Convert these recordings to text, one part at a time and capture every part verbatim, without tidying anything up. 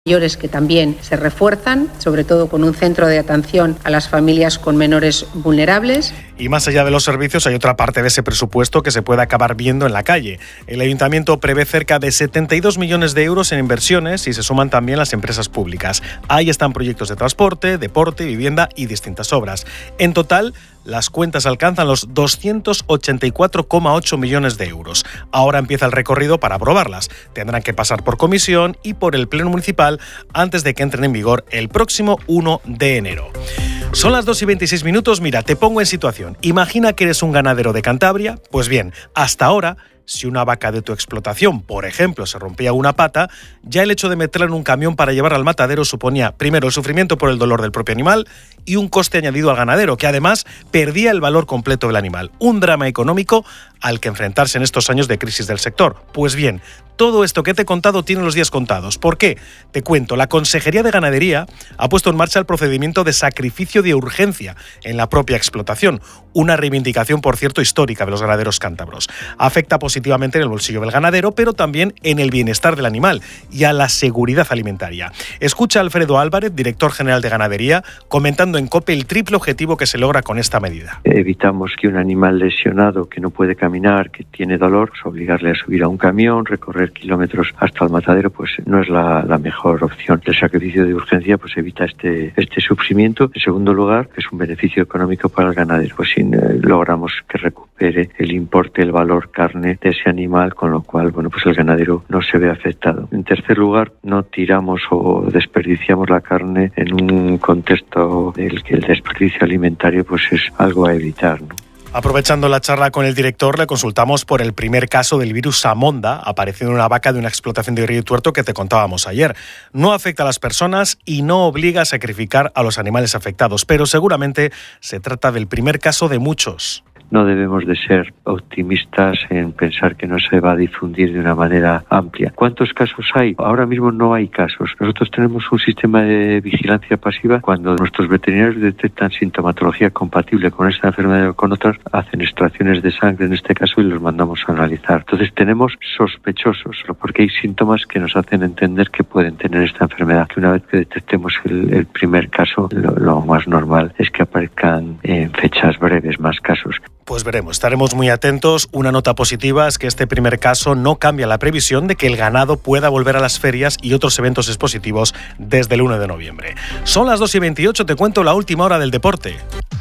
mayores que también se refuerzan, sobre todo con un centro de atención a las familias con menores vulnerables. Y más allá de los servicios, hay otra parte de ese presupuesto que se puede acabar viendo en la calle. El Ayuntamiento prevé cerca de setenta y dos millones de euros en inversiones y se suman también las empresas públicas. Ahí están proyectos de transporte, deporte, vivienda y distintas obras. En total, las cuentas alcanzan los doscientos ochenta y cuatro coma ocho millones de euros. Ahora empieza el recorrido para aprobarlas. Tendrán que pasar por comisión y por el Pleno Municipal antes de que entren en vigor el próximo uno de enero. Son las dos y veintiséis minutos. Mira, te pongo en situación. Imagina que eres un ganadero de Cantabria. Pues bien, hasta ahora, si una vaca de tu explotación, por ejemplo, se rompía una pata, ya el hecho de meterla en un camión para llevarla al matadero suponía, primero, el sufrimiento por el dolor del propio animal y un coste añadido al ganadero, que además perdía el valor completo del animal. Un drama económico al que enfrentarse en estos años de crisis del sector. Pues bien, todo esto que te he contado tiene los días contados. ¿Por qué? Te cuento, la Consejería de Ganadería ha puesto en marcha el procedimiento de sacrificio de urgencia en la propia explotación, una reivindicación, por cierto, histórica de los ganaderos cántabros. Afecta positivamente en el bolsillo del ganadero, pero también en el bienestar del animal y a la seguridad alimentaria. Escucha a Alfredo Álvarez, director general de Ganadería, comentando en COPE el triple objetivo que se logra con esta medida. Evitamos que un animal lesionado que no puede caminar, que tiene dolor, pues obligarle a subir a un camión, recorrer kilómetros hasta el matadero, pues no es la, la mejor opción. El sacrificio de urgencia pues evita este, este sufrimiento. En segundo lugar, es un beneficio económico para el ganadero, pues si eh, logramos que recupere el importe, el valor carne de ese animal, con lo cual, bueno, pues el ganadero no se ve afectado. En tercer lugar, no tiramos o desperdiciamos la carne en un contexto en el que el desperdicio alimentario pues es algo a evitar, ¿no? Aprovechando la charla con el director, le consultamos por el primer caso del virus Samonda, aparecido en una vaca de una explotación de Río Tuerto que te contábamos ayer. No afecta a las personas y no obliga a sacrificar a los animales afectados, pero seguramente se trata del primer caso de muchos. No debemos de ser optimistas en pensar que no se va a difundir de una manera amplia. ¿Cuántos casos hay? Ahora mismo no hay casos. Nosotros tenemos un sistema de vigilancia pasiva. Cuando nuestros veterinarios detectan sintomatología compatible con esta enfermedad o con otras, hacen extracciones de sangre en este caso y los mandamos a analizar. Entonces tenemos sospechosos, porque hay síntomas que nos hacen entender que pueden tener esta enfermedad. Que una vez que detectemos el, el primer caso, lo, lo más normal es que aparezcan en fechas breves más casos. Pues veremos, estaremos muy atentos. Una nota positiva es que este primer caso no cambia la previsión de que el ganado pueda volver a las ferias y otros eventos expositivos desde el uno de noviembre. Son las dos y veintiocho, te cuento la última hora del deporte.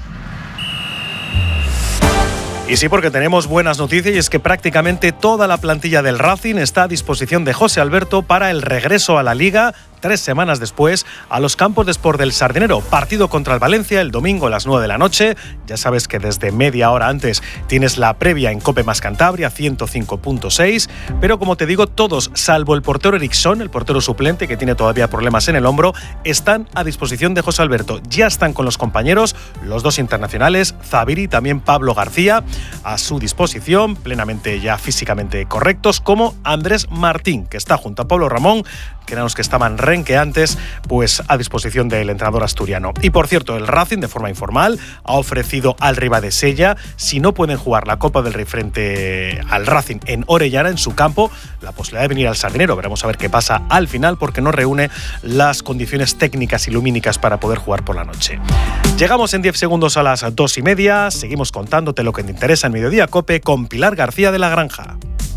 Y sí, porque tenemos buenas noticias y es que prácticamente toda la plantilla del Racing está a disposición de José Alberto para el regreso a la Liga tres semanas después a los campos de Sport del Sardinero. Partido contra el Valencia el domingo a las nueve de la noche. Ya sabes que desde media hora antes tienes la previa en COPE más Cantabria, ciento cinco punto seis. Pero como te digo, todos, salvo el portero Eriksson, el portero suplente que tiene todavía problemas en el hombro, están a disposición de José Alberto. Ya están con los compañeros, los dos internacionales, Zaviri y también Pablo García, a su disposición, plenamente ya físicamente correctos, como Andrés Martín, que está junto a Pablo Ramón, que eran los que estaban renqueantes, pues a disposición del entrenador asturiano. Y por cierto, el Racing, de forma informal, ha ofrecido al Ribadesella, si no pueden jugar la Copa del Rey frente al Racing en Orellana, en su campo, la posibilidad de venir al Sardinero. Veremos a ver qué pasa al final, porque no reúne las condiciones técnicas y lumínicas para poder jugar por la noche. Llegamos en diez segundos a las dos y media. Seguimos contándote lo que te interesa en Mediodía COPE con Pilar García de la Granja.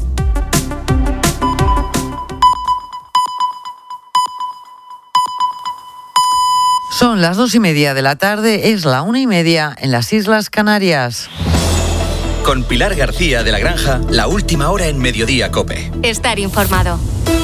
Son las dos y media de la tarde, es la una y media en las Islas Canarias. Con Pilar García de la Granja, la última hora en Mediodía COPE. Estar informado.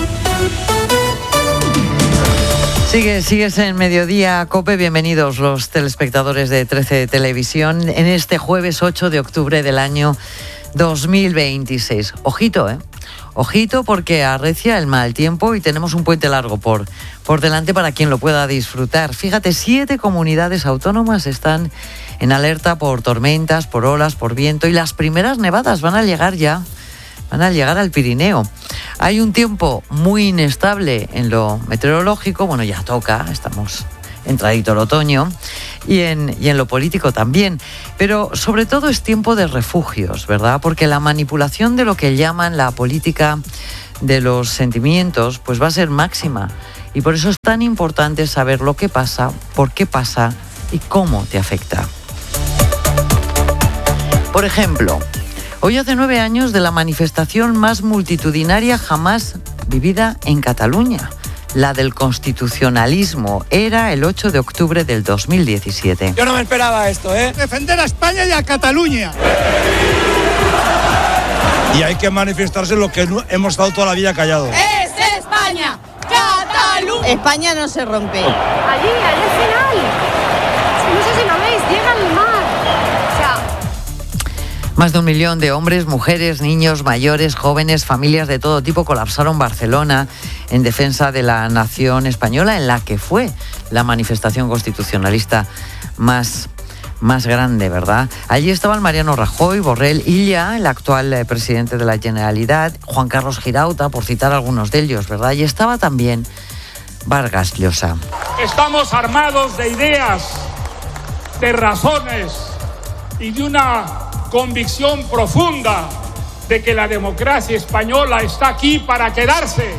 Sigue, sigues en Mediodía COPE, bienvenidos los telespectadores de trece Televisión en este jueves ocho de octubre del año dos mil veintiséis. Ojito, ¿eh? Ojito porque arrecia el mal tiempo y tenemos un puente largo por, por delante para quien lo pueda disfrutar. Fíjate, siete comunidades autónomas están en alerta por tormentas, por olas, por viento y las primeras nevadas van a llegar ya, van a llegar al Pirineo. Hay un tiempo muy inestable en lo meteorológico, bueno, ya toca, estamos entradito el otoño, y en, y en lo político también. Pero sobre todo es tiempo de refugios, ¿verdad? Porque la manipulación de lo que llaman la política de los sentimientos, pues va a ser máxima. Y por eso es tan importante saber lo que pasa, por qué pasa y cómo te afecta. Por ejemplo, hoy hace nueve años de la manifestación más multitudinaria jamás vivida en Cataluña, la del constitucionalismo. Era el ocho de octubre del dos mil diecisiete. Yo no me esperaba esto, ¿eh? Defender a España y a Cataluña. Y hay que manifestarse lo que hemos estado toda la vida callados. ¡Es España! ¡Cataluña! España no se rompe. Allí, allí al final. No sé si lo veis, llega al mar. O sea... Más de un millón de hombres, mujeres, niños, mayores, jóvenes, familias de todo tipo colapsaron Barcelona en defensa de la nación española, en la que fue la manifestación constitucionalista más, más grande, ¿verdad? Allí estaban Mariano Rajoy, Borrell, Illa, el actual eh, presidente de la Generalitat, Juan Carlos Girauta, por citar algunos de ellos, ¿verdad? Y estaba también Vargas Llosa. Estamos armados de ideas, de razones y de una convicción profunda de que la democracia española está aquí para quedarse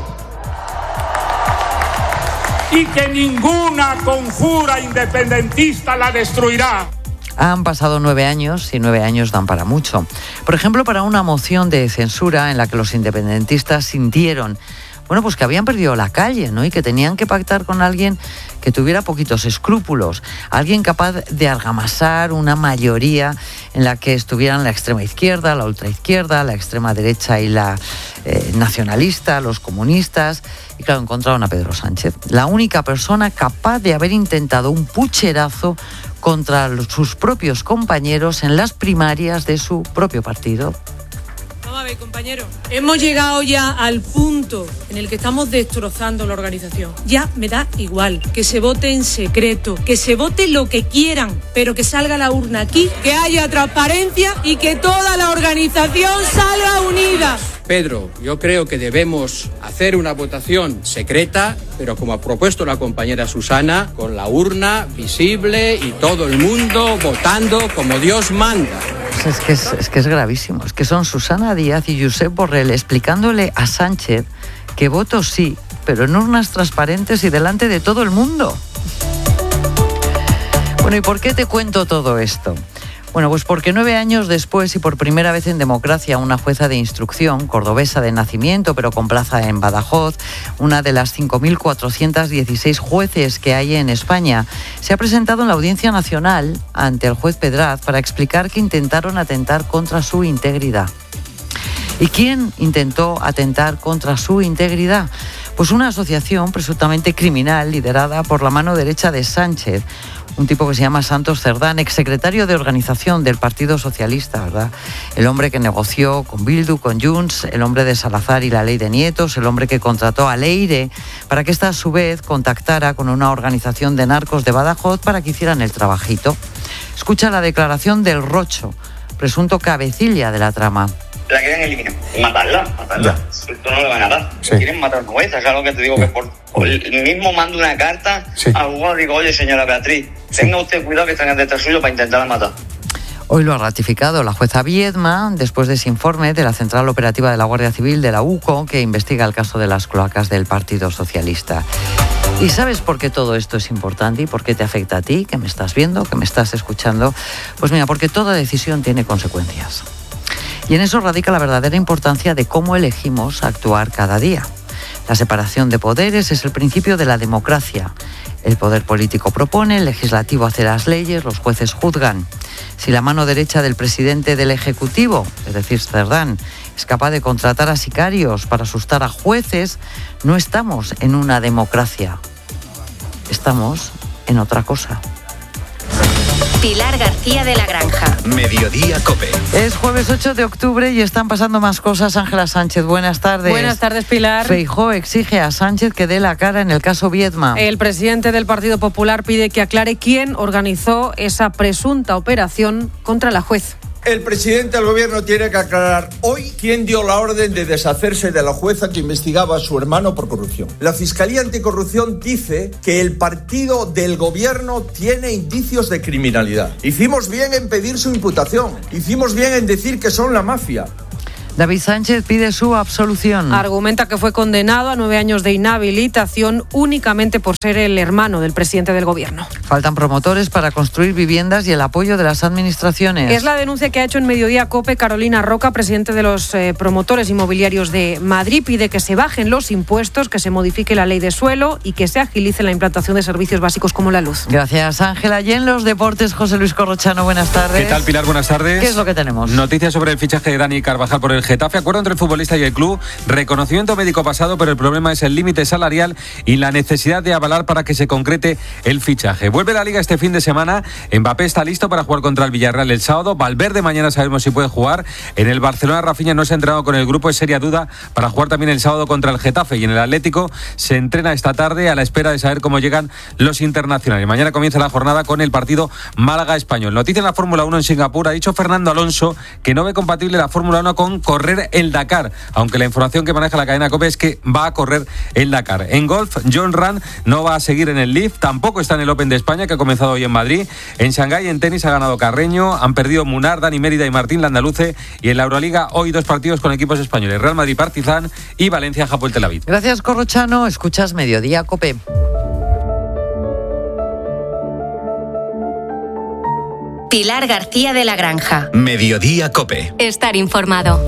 y que ninguna conjura independentista la destruirá. Han pasado nueve años y nueve años dan para mucho. Por ejemplo, para una moción de censura en la que los independentistas sintieron, bueno, pues que habían perdido la calle, ¿no? Y que tenían que pactar con alguien que tuviera poquitos escrúpulos, alguien capaz de argamasar una mayoría en la que estuvieran la extrema izquierda, la ultraizquierda, la extrema derecha y la eh, nacionalista, los comunistas. Y claro, encontraron a Pedro Sánchez, la única persona capaz de haber intentado un pucherazo contra los, sus propios compañeros en las primarias de su propio partido. Vamos a ver, compañero. Hemos llegado ya al punto en el que estamos destrozando la organización. Ya me da igual que se vote en secreto, que se vote lo que quieran, pero que salga la urna aquí, que haya transparencia y que toda la organización salga unida. Pedro, yo creo que debemos hacer una votación secreta, pero como ha propuesto la compañera Susana, con la urna visible y todo el mundo votando como Dios manda. Es que es, es que es gravísimo. Es que son Susana Díaz y Josep Borrell explicándole a Sánchez que voto sí, pero en urnas transparentes y delante de todo el mundo. Bueno, ¿y por qué te cuento todo esto? Bueno, pues porque nueve años después y por primera vez en democracia, una jueza de instrucción, cordobesa de nacimiento, pero con plaza en Badajoz, una de las cinco mil cuatrocientos dieciséis jueces que hay en España, se ha presentado en la Audiencia Nacional ante el juez Pedraz para explicar que intentaron atentar contra su integridad. ¿Y quién intentó atentar contra su integridad? Pues una asociación presuntamente criminal liderada por la mano derecha de Sánchez, un tipo que se llama Santos Cerdán, exsecretario de organización del Partido Socialista, ¿verdad? El hombre que negoció con Bildu, con Junts, el hombre de Salazar y la ley de Nietos, el hombre que contrató a Leire para que ésta a su vez contactara con una organización de narcos de Badajoz para que hicieran el trabajito. Escucha la declaración del Rocho, presunto cabecilla de la trama. La quieren eliminar, matarla, matarla. Esto no le van a dar. Sí. Quieren matar nuestras, es lo que te digo, sí. Que por, por el mismo mando una carta sí. a Hugo, digo, oye señora Beatriz, sí. tenga usted cuidado que están detrás suyo para intentarla matar. Hoy lo ha ratificado la jueza Viedma, después de ese informe de la Central Operativa de la Guardia Civil de la U C O, que investiga el caso de las cloacas del Partido Socialista. ¿Y sabes por qué todo esto es importante y por qué te afecta a ti, que me estás viendo, que me estás escuchando? Pues mira, porque toda decisión tiene consecuencias. Y en eso radica la verdadera importancia de cómo elegimos actuar cada día. La separación de poderes es el principio de la democracia. El poder político propone, el legislativo hace las leyes, los jueces juzgan. Si la mano derecha del presidente del Ejecutivo, es decir, Cerdán, es capaz de contratar a sicarios para asustar a jueces, no estamos en una democracia. Estamos en otra cosa. Pilar García de la Granja. Mediodía COPE. Es jueves ocho de octubre y están pasando más cosas. Ángela Sánchez, buenas tardes. Buenas tardes, Pilar. Feijóo exige a Sánchez que dé la cara en el caso Viedma. El presidente del Partido Popular pide que aclare quién organizó esa presunta operación contra la juez. El presidente del gobierno tiene que aclarar hoy quién dio la orden de deshacerse de la jueza que investigaba a su hermano por corrupción. La Fiscalía Anticorrupción dice que el partido del gobierno tiene indicios de criminalidad. Hicimos bien en pedir su imputación. Hicimos bien en decir que son la mafia. David Sánchez pide su absolución. Argumenta que fue condenado a nueve años de inhabilitación únicamente por ser el hermano del presidente del gobierno. Faltan promotores para construir viviendas y el apoyo de las administraciones. Es la denuncia que ha hecho en Mediodía COPE Carolina Roca, presidente de los eh, promotores inmobiliarios de Madrid. Pide que se bajen los impuestos, que se modifique la ley de suelo y que se agilice la implantación de servicios básicos como la luz. Gracias, Ángela. Y en los deportes, José Luis Corrochano, buenas tardes. ¿Qué tal, Pilar? Buenas tardes. ¿Qué es lo que tenemos? Noticias sobre el fichaje de Dani Carvajal por el Getafe. Acuerdo entre el futbolista y el club. Reconocimiento médico pasado, pero el problema es el límite salarial y la necesidad de avalar para que se concrete el fichaje. Vuelve la Liga este fin de semana. Mbappé está listo para jugar contra el Villarreal el sábado. Valverde mañana sabemos si puede jugar. En el Barcelona, Rafinha no se ha entrenado con el grupo. Es seria duda para jugar también el sábado contra el Getafe. Y en el Atlético se entrena esta tarde a la espera de saber cómo llegan los internacionales. Mañana comienza la jornada con el partido Málaga-Español. Noticia en la Fórmula uno en Singapur. Ha dicho Fernando Alonso que no ve compatible la Fórmula uno con correr el Dakar, aunque la información que maneja la cadena COPE es que va a correr el Dakar. En golf, John Ram no va a seguir en el Leaf, tampoco está en el Open de España, que ha comenzado hoy en Madrid. En Shanghái, en tenis, ha ganado Carreño, han perdido Munar, Dani Mérida y Martín Landaluce, y en la Euroliga hoy dos partidos con equipos españoles, Real Madrid Partizan y Valencia Hapoel Tel Aviv. Gracias, Corrochano. Escuchas Mediodía COPE. Pilar García de la Granja. Mediodía COPE. Estar informado.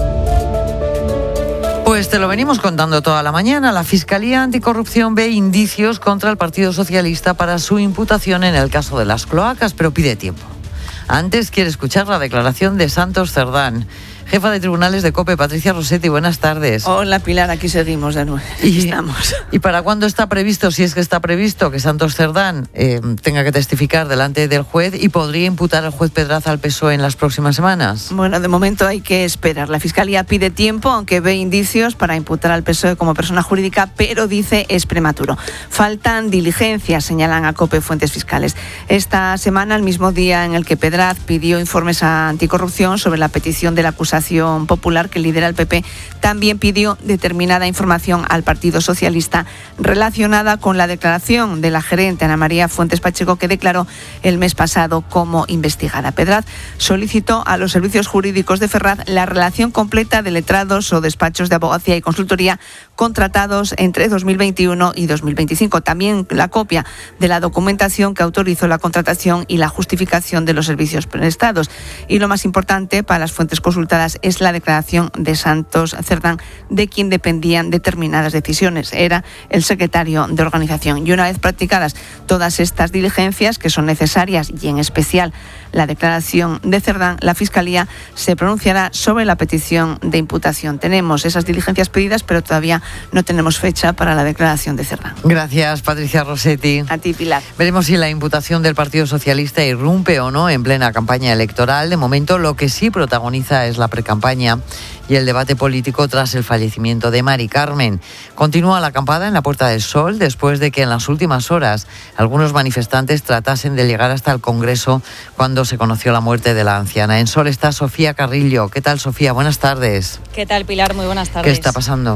Pues te lo venimos contando toda la mañana. La Fiscalía Anticorrupción ve indicios contra el Partido Socialista para su imputación en el caso de las cloacas, pero pide tiempo. Antes quiere escuchar la declaración de Santos Cerdán. Jefa de Tribunales de COPE, Patricia Rossetti, buenas tardes. Hola, Pilar, aquí seguimos de nuevo. Y, estamos. ¿Y para cuándo está previsto, si es que está previsto, que Santos Cerdán eh, tenga que testificar delante del juez y podría imputar al juez Pedraza al P S O E en las próximas semanas? Bueno, de momento hay que esperar. La Fiscalía pide tiempo, aunque ve indicios para imputar al P S O E como persona jurídica, pero dice es prematuro. Faltan diligencias, señalan a COPE fuentes fiscales. Esta semana, el mismo día en el que Pedraz pidió informes a Anticorrupción sobre la petición de la acusación popular que lidera el P P, también pidió determinada información al Partido Socialista relacionada con la declaración de la gerente Ana María Fuentes Pacheco, que declaró el mes pasado como investigada. Pedraz solicitó a los servicios jurídicos de Ferraz la relación completa de letrados o despachos de abogacía y consultoría contratados entre dos mil veintiuno y dos mil veinticinco. También la copia de la documentación que autorizó la contratación y la justificación de los servicios prestados. Y lo más importante para las fuentes consultadas es la declaración de Santos Cerdán, de quien dependían determinadas decisiones. Era el secretario de organización. Y una vez practicadas todas estas diligencias, que son necesarias, y en especial la declaración de Cerdán, la Fiscalía se pronunciará sobre la petición de imputación. Tenemos esas diligencias pedidas, pero todavía no tenemos fecha para la declaración de Cerdán. Gracias, Patricia Rossetti. A ti, Pilar. Veremos si la imputación del Partido Socialista irrumpe o no en plena campaña electoral. De momento, lo que sí protagoniza es la precampaña y el debate político tras el fallecimiento de Mari Carmen. Continúa la acampada en la Puerta del Sol después de que en las últimas horas algunos manifestantes tratasen de llegar hasta el Congreso cuando se conoció la muerte de la anciana. En Sol está Sofía Carrillo. ¿Qué tal, Sofía? Buenas tardes. ¿Qué tal, Pilar? Muy buenas tardes. ¿Qué está pasando?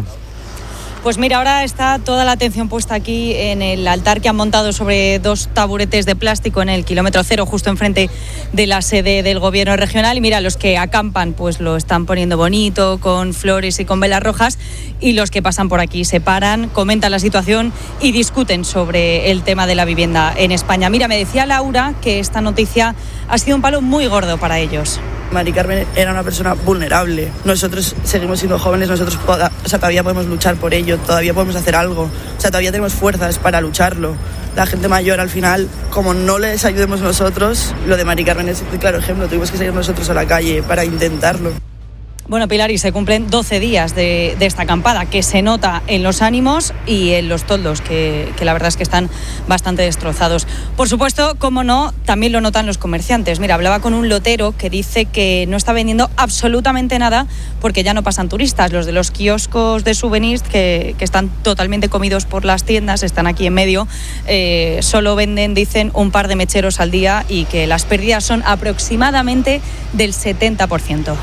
Pues mira, ahora está toda la atención puesta aquí en el altar que han montado sobre dos taburetes de plástico en el kilómetro cero, justo enfrente de la sede del gobierno regional. Y mira, los que acampan pues lo están poniendo bonito, con flores y con velas rojas, y los que pasan por aquí se paran, comentan la situación y discuten sobre el tema de la vivienda en España. Mira, me decía Laura que esta noticia ha sido un palo muy gordo para ellos. Mari Carmen era una persona vulnerable. Nosotros seguimos siendo jóvenes, nosotros poda, o sea, todavía podemos luchar por ello, todavía podemos hacer algo. O sea, todavía tenemos fuerzas para lucharlo. La gente mayor, al final, como no les ayudemos nosotros, lo de Mari Carmen es un claro ejemplo. Tuvimos que salir nosotros a la calle para intentarlo. Bueno, Pilar, y se cumplen doce días de, de esta acampada, que se nota en los ánimos y en los toldos, que, que la verdad es que están bastante destrozados. Por supuesto, como no, también lo notan los comerciantes. Mira, hablaba con un lotero que dice que no está vendiendo absolutamente nada porque ya no pasan turistas. Los de los kioscos de souvenirs, que, que están totalmente comidos por las tiendas, están aquí en medio, eh, solo venden, dicen, un par de mecheros al día y que las pérdidas son aproximadamente del setenta por ciento.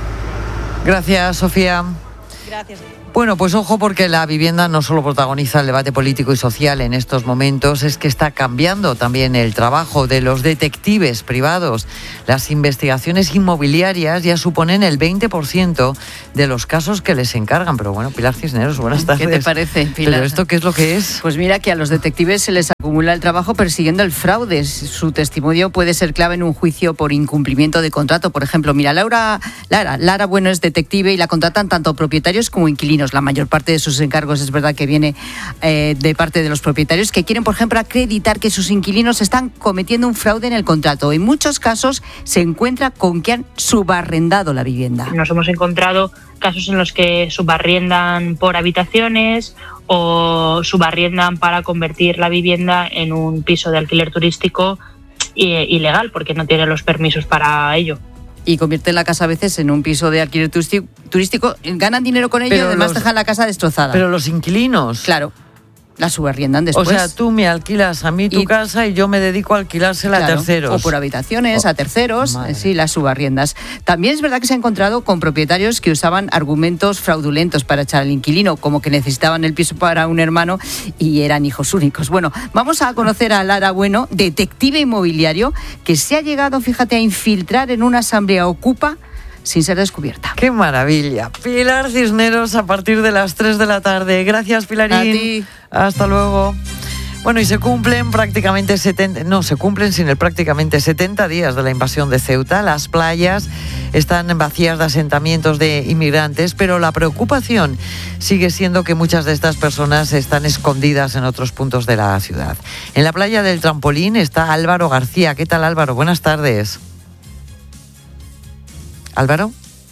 Gracias, Sofía. Gracias. Bueno, pues ojo, porque la vivienda no solo protagoniza el debate político y social en estos momentos, es que está cambiando también el trabajo de los detectives privados. Las investigaciones inmobiliarias ya suponen el veinte por ciento de los casos que les encargan. Pero bueno, Pilar Cisneros, buenas tardes. ¿Qué te parece, Pilar? ¿Pero esto qué es lo que es? Pues mira, que a los detectives se les acumula el trabajo persiguiendo el fraude. Su testimonio puede ser clave en un juicio por incumplimiento de contrato. Por ejemplo, mira, Laura, Lara, Lara Bueno es detective y la contratan tanto propietarios como inquilinos. La mayor parte de sus encargos es verdad que viene eh, de parte de los propietarios que quieren, por ejemplo, acreditar que sus inquilinos están cometiendo un fraude en el contrato. En muchos casos se encuentra con que han subarrendado la vivienda. Nos hemos encontrado casos en los que subarriendan por habitaciones o subarriendan para convertir la vivienda en un piso de alquiler turístico eh, ilegal porque no tienen los permisos para ello. Y convierten la casa a veces en un piso de alquiler turístico, ganan dinero con ello y además los, dejan la casa destrozada. Pero los inquilinos... Claro, la subarriendan después. O sea, tú me alquilas a mí tu y, casa y yo me dedico a alquilársela claro, a terceros. O por habitaciones, oh, a terceros, madre. Sí, las subarriendas. También es verdad que se ha encontrado con propietarios que usaban argumentos fraudulentos para echar al inquilino, como que necesitaban el piso para un hermano y eran hijos únicos. Bueno, vamos a conocer a Lara Bueno, detective inmobiliario, que se ha llegado, fíjate, a infiltrar en una asamblea Ocupa sin ser descubierta. ¡Qué maravilla! Pilar Cisneros a partir de las tres de la tarde. Gracias, Pilarín. A ti. Hasta luego. Bueno, y se cumplen prácticamente setenta, no, se cumplen sin el prácticamente setenta días de la invasión de Ceuta. Las playas están vacías de asentamientos de inmigrantes, pero la preocupación sigue siendo que muchas de estas personas están escondidas en otros puntos de la ciudad. En la playa del Trampolín está Álvaro García. ¿Qué tal, Álvaro? Buenas tardes. Álvaro.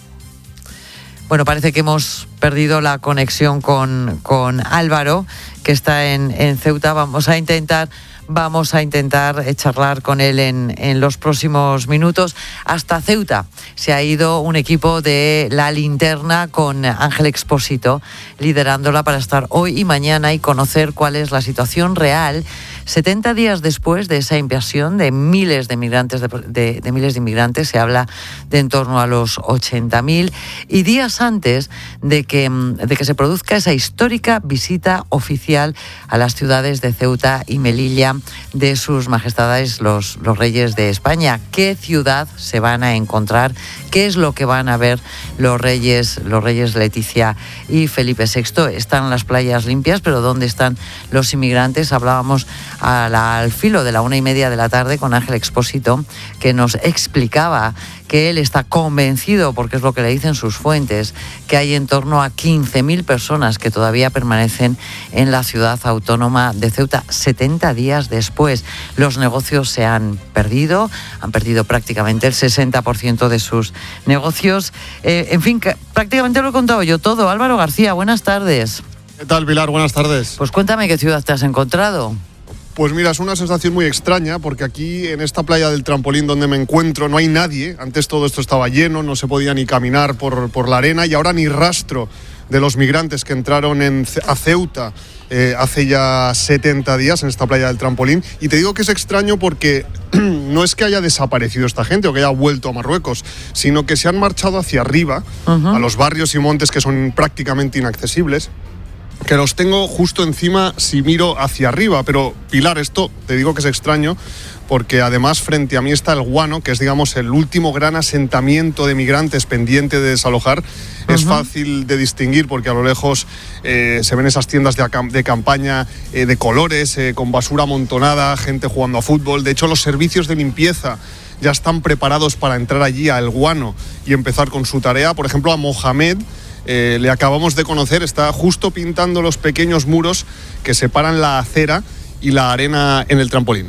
Bueno, parece que hemos perdido la conexión con, con Álvaro, que está en, en Ceuta. Vamos a intentar, vamos a intentar charlar con él en, en los próximos minutos. Hasta Ceuta se ha ido un equipo de La Linterna con Ángel Expósito, liderándola para estar hoy y mañana y conocer cuál es la situación real setenta días después de esa invasión de miles de migrantes, de, de, de miles de inmigrantes, se habla de en torno a los ochenta mil, y días antes de que, de que se produzca esa histórica visita oficial a las ciudades de Ceuta y Melilla de sus majestades los, los reyes de España. ¿Qué ciudad se van a encontrar? ¿Qué es lo que van a ver los reyes, los reyes Leticia y Felipe sexto? Están las playas limpias, pero ¿dónde están los inmigrantes? Hablábamos a la, al filo de la una y media de la tarde con Ángel Expósito, que nos explicaba que él está convencido, porque es lo que le dicen sus fuentes, que hay en torno a quince mil personas que todavía permanecen en la ciudad autónoma de Ceuta setenta días después. Los negocios se han perdido, han perdido prácticamente el sesenta por ciento de sus negocios. Eh, en fin, que prácticamente lo he contado yo todo. Álvaro García, buenas tardes. ¿Qué tal, Pilar? Buenas tardes. Pues cuéntame qué ciudad te has encontrado. Pues mira, es una sensación muy extraña porque aquí en esta playa del Trampolín donde me encuentro no hay nadie. Antes todo esto estaba lleno, no se podía ni caminar por, por la arena, y ahora ni rastro de los migrantes que entraron en, a Ceuta eh, hace ya setenta días en esta playa del Trampolín. Y te digo que es extraño porque no es que haya desaparecido esta gente o que haya vuelto a Marruecos, sino que se han marchado hacia arriba, uh-huh. a los barrios y montes que son prácticamente inaccesibles, que los tengo justo encima si miro hacia arriba. Pero, Pilar, esto te digo que es extraño porque además frente a mí está el Guano, que es, digamos, el último gran asentamiento de migrantes pendiente de desalojar. Uh-huh. Es fácil de distinguir porque a lo lejos eh, se ven esas tiendas de, acam- de campaña eh, de colores, eh, con basura amontonada, gente jugando a fútbol. De hecho, los servicios de limpieza ya están preparados para entrar allí a El Guano y empezar con su tarea. Por ejemplo, a Mohamed, Eh, le acabamos de conocer, está justo pintando los pequeños muros que separan la acera y la arena en el Trampolín.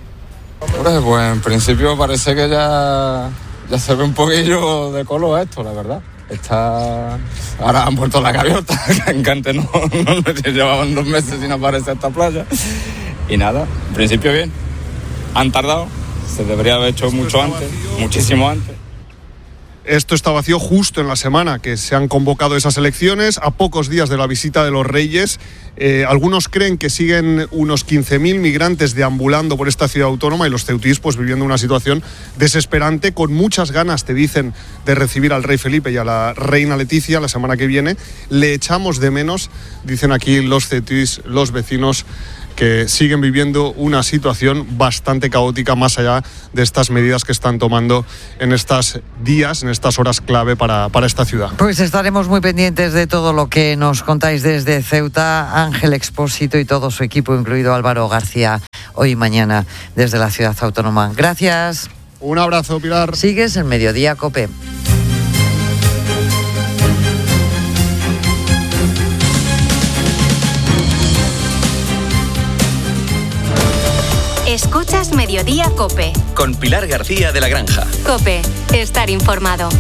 Hombre, pues en principio parece que ya, ya se ve un poquillo de color esto, la verdad. Está... Ahora han puesto la gaviota, que antes no, no llevaban dos meses sin aparecer esta playa. Y nada, en principio bien. Han tardado, se debería haber hecho mucho antes, muchísimo antes. Esto está vacío justo en la semana que se han convocado esas elecciones, a pocos días de la visita de los Reyes. Eh, algunos creen que siguen unos quince mil migrantes deambulando por esta ciudad autónoma y los ceutíes pues viviendo una situación desesperante, con muchas ganas, te dicen, de recibir al rey Felipe y a la reina Leticia la semana que viene. Le echamos de menos, dicen aquí los ceutíes, los vecinos, que siguen viviendo una situación bastante caótica más allá de estas medidas que están tomando en estos días, en estas horas clave para, para esta ciudad. Pues estaremos muy pendientes de todo lo que nos contáis desde Ceuta, Ángel Expósito y todo su equipo, incluido Álvaro García, hoy y mañana desde la ciudad autónoma. Gracias. Un abrazo, Pilar. Sigues en Mediodía COPE. Escuchas Mediodía COPE. Con Pilar García de la Granja. COPE, estar informado.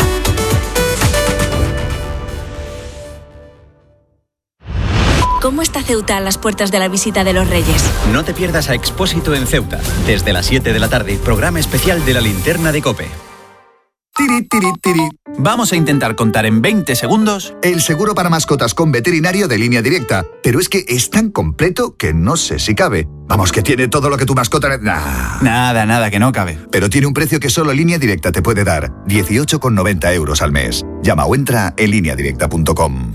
¿Cómo está Ceuta a las puertas de la visita de los Reyes? No te pierdas a Expósito en Ceuta. Desde las siete de la tarde, programa especial de la linterna de COPE. Tiri, tiri, tiri. Vamos a intentar contar en veinte segundos el seguro para mascotas con veterinario de Línea Directa. Pero es que es tan completo que no sé si cabe. Vamos, que tiene todo lo que tu mascota... Nah. Nada, nada, que no cabe. Pero tiene un precio que solo Línea Directa te puede dar. dieciocho con noventa euros al mes. Llama o entra en línea directa punto com.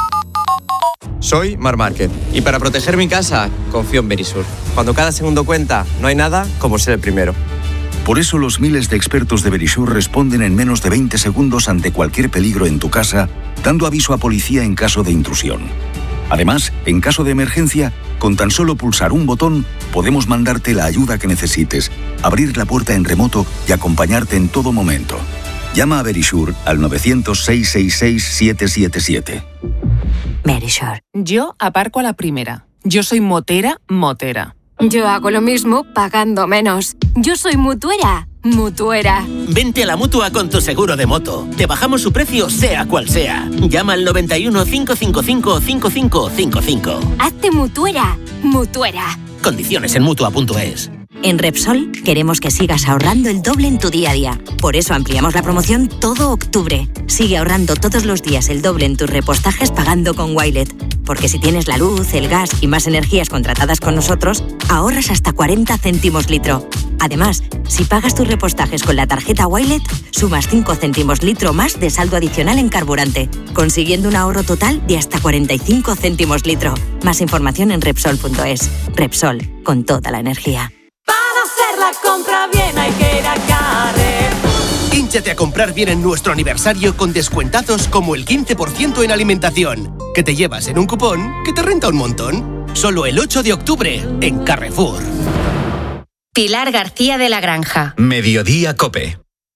Soy Mar Márquez y para proteger mi casa confío en Verisur. Cuando cada segundo cuenta, no hay nada como ser el primero. Por eso los miles de expertos de Verisur responden en menos de veinte segundos ante cualquier peligro en tu casa, dando aviso a policía en caso de intrusión. Además, en caso de emergencia, con tan solo pulsar un botón, podemos mandarte la ayuda que necesites, abrir la puerta en remoto y acompañarte en todo momento. Llama a Verisur al nueve cero cero, seis seis seis, siete siete siete. Verisur. Yo aparco a la primera. Yo soy motera, motera. Yo hago lo mismo pagando menos. Yo soy mutuera, mutuera. Vente a la Mutua con tu seguro de moto. Te bajamos su precio sea cual sea. Llama al noventa y uno, cinco cinco cinco, cinco cinco cinco cinco. Hazte mutuera, mutuera. Condiciones en mutua punto es. En Repsol queremos que sigas ahorrando el doble en tu día a día. Por eso ampliamos la promoción todo octubre. Sigue ahorrando todos los días el doble en tus repostajes pagando con Wilet. Porque si tienes la luz, el gas y más energías contratadas con nosotros, ahorras hasta cuarenta céntimos litro. Además, si pagas tus repostajes con la tarjeta Wilet, sumas cinco céntimos litro más de saldo adicional en carburante, consiguiendo un ahorro total de hasta cuarenta y cinco céntimos litro. Más información en Repsol punto es. Repsol, con toda la energía. Hacer la compra bien hay que ir a Carrefour. Hínchate a comprar bien en nuestro aniversario con descuentazos como el quince por ciento en alimentación, que te llevas en un cupón que te renta un montón. Solo el ocho de octubre en Carrefour. Pilar García de la Granja. Mediodía COPE.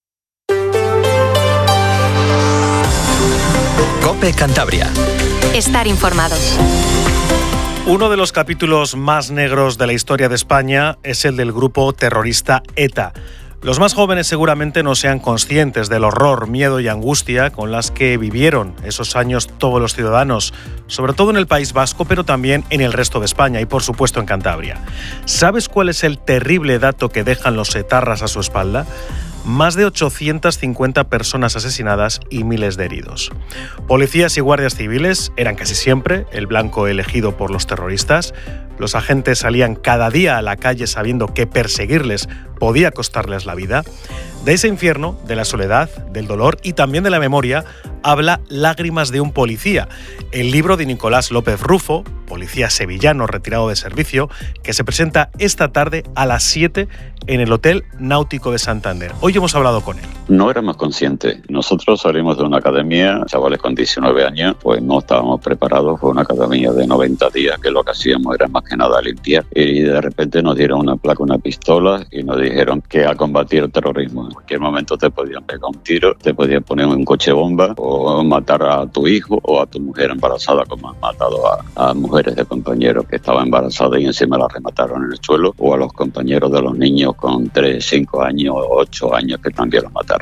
COPE Cantabria. Estar informados. Uno de los capítulos más negros de la historia de España es el del grupo terrorista ETA. Los más jóvenes seguramente no sean conscientes del horror, miedo y angustia con las que vivieron esos años todos los ciudadanos, sobre todo en el País Vasco, pero también en el resto de España y por supuesto en Cantabria. ¿Sabes cuál es el terrible dato que dejan los etarras a su espalda? Más de ochocientas cincuenta personas asesinadas y miles de heridos. Policías y guardias civiles eran casi siempre el blanco elegido por los terroristas. Los agentes salían cada día a la calle sabiendo que perseguirles podía costarles la vida. De ese infierno, de la soledad, del dolor y también de la memoria, habla Lágrimas de un policía, el libro de Nicolás López Rufo, policía sevillano retirado de servicio, que se presenta esta tarde a las siete en el Hotel Náutico de Santander. Hoy hemos hablado con él. No éramos conscientes. Nosotros salimos de una academia, chavales con diecinueve años, pues no estábamos preparados. Fue una academia de noventa días que lo que hacíamos era más que nada limpiar. Y de repente nos dieron una placa, una pistola y nos dijeron que a combatir el terrorismo. En cualquier momento te podían pegar un tiro, te podían poner un coche bomba o matar a tu hijo o a tu mujer embarazada, como han matado a, a mujeres de compañeros que estaban embarazadas y encima las remataron en el suelo, o a los compañeros de los niños con tres, cinco años, ocho años que también los mataron.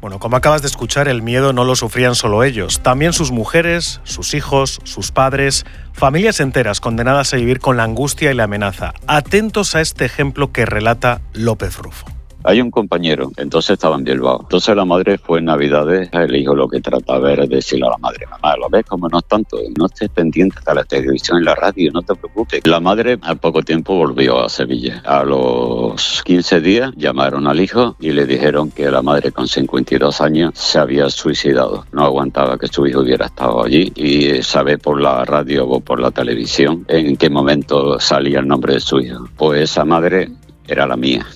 Bueno, como acabas de escuchar, el miedo no lo sufrían solo ellos, también sus mujeres, sus hijos, sus padres, familias enteras condenadas a vivir con la angustia y la amenaza. Atentos a este ejemplo que relata López Rufo. Hay un compañero, entonces estaba en Bilbao. Entonces la madre fue en Navidades, el hijo lo que trataba era decirle a la madre: mamá, ¿lo ves como no es tanto? No estés pendiente a la televisión y la radio, no te preocupes. La madre al poco tiempo volvió a Sevilla. A los quince días llamaron al hijo y le dijeron que la madre con cincuenta y dos años se había suicidado. No aguantaba que su hijo hubiera estado allí y sabe por la radio o por la televisión en qué momento salía el nombre de su hijo. Pues esa madre era la mía.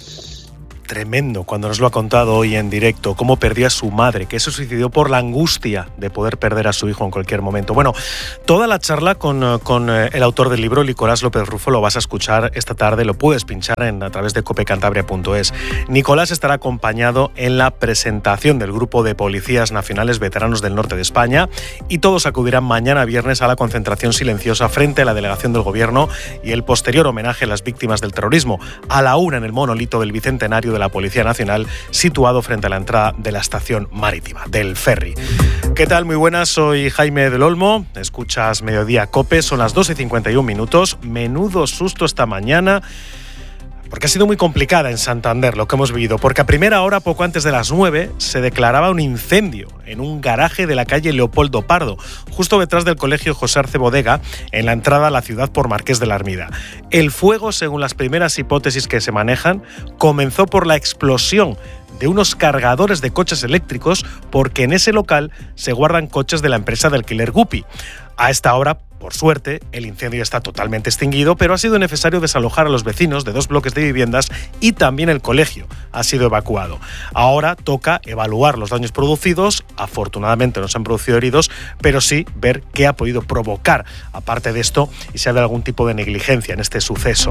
Tremendo cuando nos lo ha contado hoy en directo, cómo perdió a su madre, que se suicidó por la angustia de poder perder a su hijo en cualquier momento. Bueno, toda la charla con, con el autor del libro, Nicolás López Rufo, lo vas a escuchar esta tarde, lo puedes pinchar en, a través de copecantabria punto es. Nicolás estará acompañado en la presentación del grupo de policías nacionales veteranos del norte de España y todos acudirán mañana viernes a la concentración silenciosa frente a la delegación del gobierno y el posterior homenaje a las víctimas del terrorismo, a la una en el monolito del Bicentenario de la Policía Nacional, situado frente a la entrada de la estación marítima, del ferry. ¿Qué tal? Muy buenas, soy Jaime del Olmo, escuchas Mediodía Cope, son las dos y cincuenta y un minutos, menudo susto esta mañana, porque ha sido muy complicada en Santander lo que hemos vivido, porque a primera hora, poco antes de las nueve, se declaraba un incendio en un garaje de la calle Leopoldo Pardo, justo detrás del colegio José Arce Bodega, en la entrada a la ciudad por Marqués de la Armida. El fuego, según las primeras hipótesis que se manejan, comenzó por la explosión de unos cargadores de coches eléctricos, porque en ese local se guardan coches de la empresa de alquiler Guppy. A esta hora, por suerte, el incendio está totalmente extinguido, pero ha sido necesario desalojar a los vecinos de dos bloques de viviendas y también el colegio ha sido evacuado. Ahora toca evaluar los daños producidos. Afortunadamente no se han producido heridos, pero sí ver qué ha podido provocar, aparte de esto, y si ha habido algún tipo de negligencia en este suceso.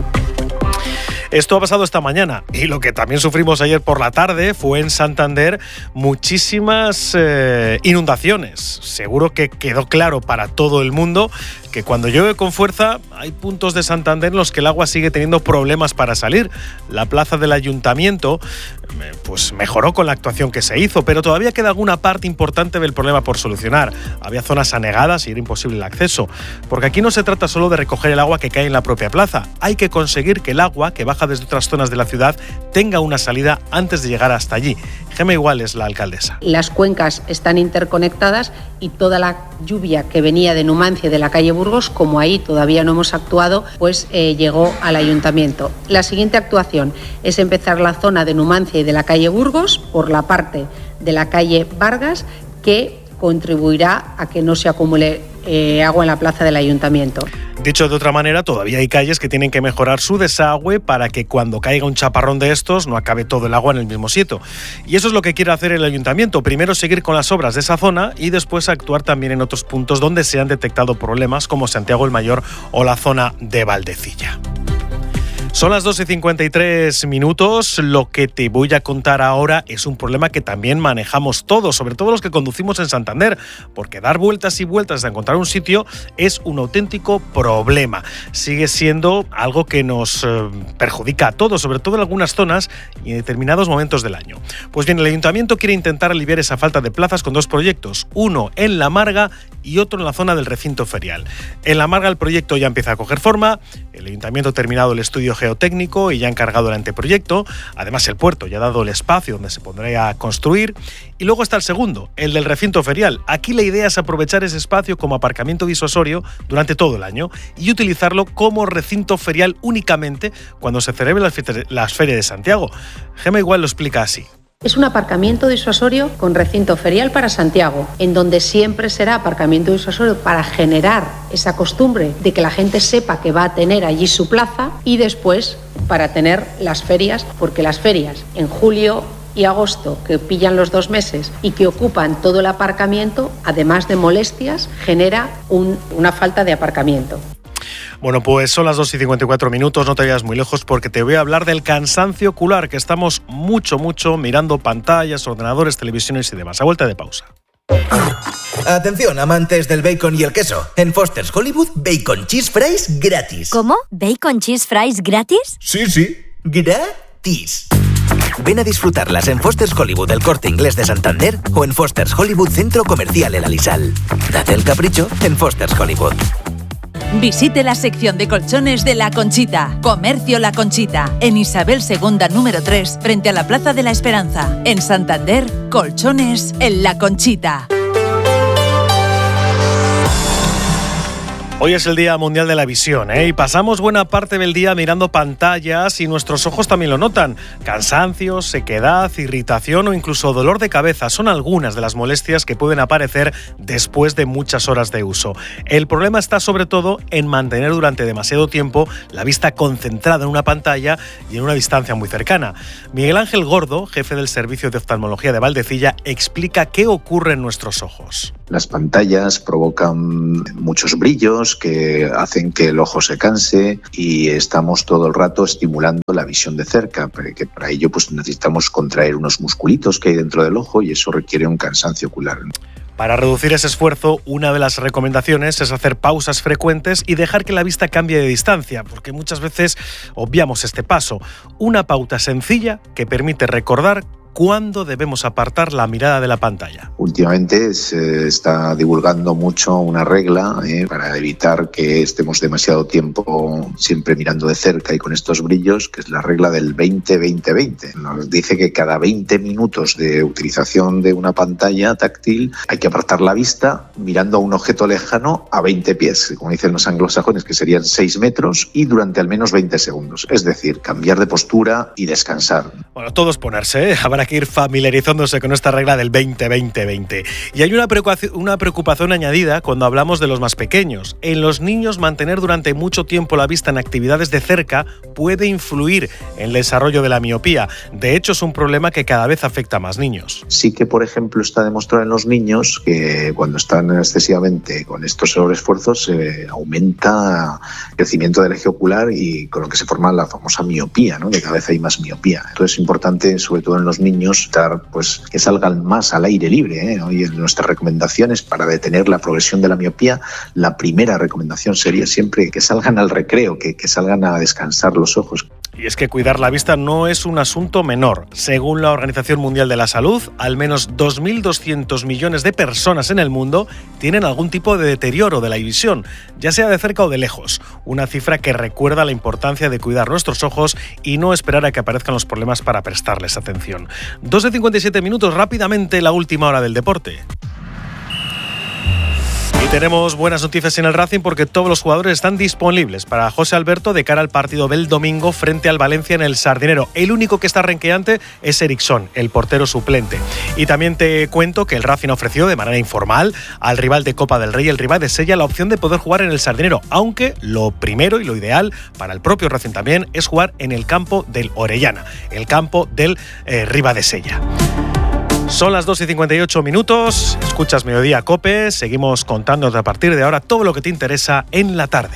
Esto ha pasado esta mañana y lo que también sufrimos ayer por la tarde fue en Santander muchísimas eh, inundaciones. Seguro que quedó claro para todo el mundo que cuando llueve con fuerza hay puntos de Santander en los que el agua sigue teniendo problemas para salir. La plaza del ayuntamiento pues mejoró con la actuación que se hizo, pero todavía queda alguna parte importante del problema por solucionar. Había zonas anegadas y era imposible el acceso, porque aquí no se trata solo de recoger el agua que cae en la propia plaza, hay que conseguir que el agua que baja desde otras zonas de la ciudad tenga una salida antes de llegar hasta allí. Gema Igual es la alcaldesa. Las cuencas están interconectadas y toda la lluvia que venía de Numancia y de la calle Burgos, como ahí todavía no hemos actuado, pues eh, llegó al ayuntamiento. La siguiente actuación es empezar la zona de Numancia y de la calle Burgos por la parte de la calle Vargas, que contribuirá a que no se acumule eh, agua en la plaza del ayuntamiento. Dicho de otra manera, todavía hay calles que tienen que mejorar su desagüe para que cuando caiga un chaparrón de estos no acabe todo el agua en el mismo sitio. Y eso es lo que quiere hacer el ayuntamiento. Primero seguir con las obras de esa zona y después actuar también en otros puntos donde se han detectado problemas, como Santiago el Mayor o la zona de Valdecilla. Son las dos y cincuenta y tres minutos. Lo que te voy a contar ahora es un problema que también manejamos todos, sobre todo los que conducimos en Santander, porque dar vueltas y vueltas hasta encontrar un sitio es un auténtico problema. Sigue siendo algo que nos eh, perjudica a todos, sobre todo en algunas zonas y en determinados momentos del año. Pues bien, el ayuntamiento quiere intentar aliviar esa falta de plazas con dos proyectos, uno en La Marga y otro en la zona del recinto ferial. En La Marga el proyecto ya empieza a coger forma, el ayuntamiento ha terminado el estudio geotécnico y ya ha encargado el anteproyecto, además el puerto ya ha dado el espacio donde se pondría a construir, y luego está el segundo, el del recinto ferial. Aquí la idea es aprovechar ese espacio como aparcamiento disuasorio durante todo el año y utilizarlo como recinto ferial únicamente cuando se celebre las ferias de Santiago. Gema Igual lo explica así. Es un aparcamiento disuasorio con recinto ferial para Santiago, en donde siempre será aparcamiento disuasorio para generar esa costumbre de que la gente sepa que va a tener allí su plaza, y después para tener las ferias, porque las ferias en julio y agosto, que pillan los dos meses y que ocupan todo el aparcamiento, además de molestias, genera un, una falta de aparcamiento. Bueno, pues son las dos y cincuenta y cuatro minutos, no te vayas muy lejos porque te voy a hablar del cansancio ocular, que estamos mucho, mucho mirando pantallas, ordenadores, televisiones y demás. A vuelta de pausa. Atención, amantes del bacon y el queso. En Foster's Hollywood, Bacon Cheese Fries gratis. ¿Cómo? ¿Bacon Cheese Fries gratis? Sí, sí, gratis. Ven a disfrutarlas en Foster's Hollywood El Corte Inglés de Santander o en Foster's Hollywood Centro Comercial El Alisal. Date el capricho en Foster's Hollywood. Visite la sección de colchones de La Conchita. Comercio La Conchita. En Isabel segunda número tres, frente a la Plaza de la Esperanza. En Santander, colchones en La Conchita. Hoy es el Día Mundial de la Visión, ¿eh? Y pasamos buena parte del día mirando pantallas y nuestros ojos también lo notan. Cansancio, sequedad, irritación o incluso dolor de cabeza son algunas de las molestias que pueden aparecer después de muchas horas de uso. El problema está sobre todo en mantener durante demasiado tiempo la vista concentrada en una pantalla y en una distancia muy cercana. Miguel Ángel Gordo, jefe del Servicio de Oftalmología de Valdecilla, explica qué ocurre en nuestros ojos. Las pantallas provocan muchos brillos que hacen que el ojo se canse y estamos todo el rato estimulando la visión de cerca, que para ello pues necesitamos contraer unos musculitos que hay dentro del ojo y eso requiere un cansancio ocular. Para reducir ese esfuerzo, una de las recomendaciones es hacer pausas frecuentes y dejar que la vista cambie de distancia, porque muchas veces obviamos este paso. Una pauta sencilla que permite recordar ¿cuándo debemos apartar la mirada de la pantalla? Últimamente se está divulgando mucho una regla eh, para evitar que estemos demasiado tiempo siempre mirando de cerca y con estos brillos, que es la regla del veinte veinte veinte. Nos dice que cada veinte minutos de utilización de una pantalla táctil hay que apartar la vista mirando a un objeto lejano a veinte pies, como dicen los anglosajones, que serían seis metros, y durante al menos veinte segundos. Es decir, cambiar de postura y descansar. Bueno, todo es ponerse, ¿eh? Habrá que ir familiarizándose con esta regla del veinte veinte veinte. Y hay una preocupación, una preocupación añadida cuando hablamos de los más pequeños. En los niños, mantener durante mucho tiempo la vista en actividades de cerca puede influir en el desarrollo de la miopía. De hecho, es un problema que cada vez afecta a más niños. Sí que, por ejemplo, está demostrado en los niños que cuando están excesivamente con estos sobreesfuerzos se eh, aumenta el crecimiento del eje ocular y con lo que se forma la famosa miopía, ¿no? De cada vez hay más miopía. Entonces es importante, sobre todo en los niños, pues, que salgan más al aire libre, ¿eh? Hoy en nuestras recomendaciones para detener la progresión de la miopía, la primera recomendación sería siempre que salgan al recreo, que, que salgan a descansar los ojos. Y es que cuidar la vista no es un asunto menor. Según la Organización Mundial de la Salud, al menos dos mil doscientos millones de personas en el mundo tienen algún tipo de deterioro de la visión, ya sea de cerca o de lejos. Una cifra que recuerda la importancia de cuidar nuestros ojos y no esperar a que aparezcan los problemas para prestarles atención. dos de cincuenta y siete minutos, rápidamente la última hora del deporte. Y tenemos buenas noticias en el Racing porque todos los jugadores están disponibles para José Alberto de cara al partido del domingo frente al Valencia en el Sardinero. El único que está renqueante es Eriksson, el portero suplente. Y también te cuento que el Racing ofreció de manera informal al rival de Copa del Rey, el Ribadesella, Sella, la opción de poder jugar en el Sardinero, aunque lo primero y lo ideal para el propio Racing también es jugar en el campo del Orellana, el campo del eh, Ribadesella. Son las dos y cincuenta y ocho minutos, escuchas Mediodía COPE, seguimos contándote a partir de ahora todo lo que te interesa en la tarde.